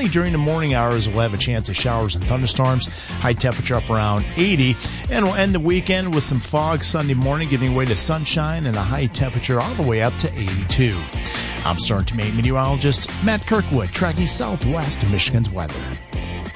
sunny during the morning hours. We'll have a chance of showers and thunderstorms. High temperature up around 80. And we'll end the weekend with some fog Sunday morning, giving way to sunshine and a high temperature all the way up to 82. I'm Storm Team 8 meteorologist Matt Kirkwood, tracking southwest of Michigan's weather.